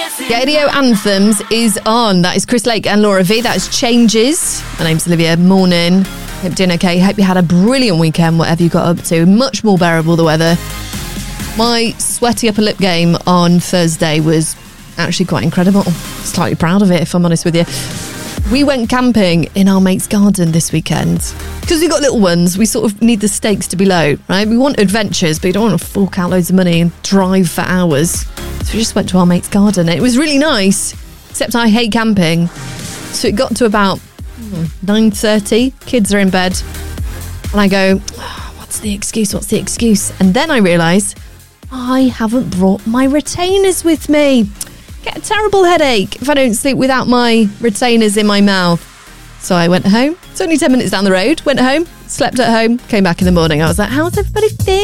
Radio Anthems is on. That is Chris Lake and Laura V. That is Changes. My name's Olivia. Morning. Hope you're doing okay. Hope you had a brilliant weekend, whatever you got up to. Much more bearable, the weather. My sweaty upper lip game on Thursday was actually quite incredible. Slightly proud of it, if I'm honest with you. We went camping in our mate's garden this weekend. Because we've got little ones, we sort of need the stakes to be low, right? We want adventures, but you don't want to fork out loads of money and drive for hours. So we just went to our mate's garden. It was really nice, except I hate camping. So it got to about 9:30, kids are in bed. And I go, what's the excuse? And then I realise I haven't brought my retainers with me. Get a terrible headache if I don't sleep without my retainers in my mouth. So I went home. It's only 10 minutes down the road. Went home, slept at home, came back in the morning. I was like, how's everybody feeling?